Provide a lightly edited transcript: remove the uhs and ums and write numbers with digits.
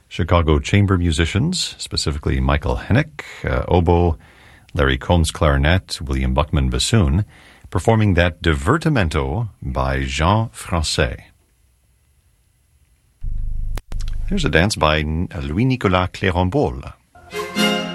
Chicago chamber musicians, specifically Michael Hennick, oboe, Larry Combs clarinet, William Buckman bassoon, performing that Divertimento by Jean Francais. Here's a dance by Louis-Nicolas Clérambault.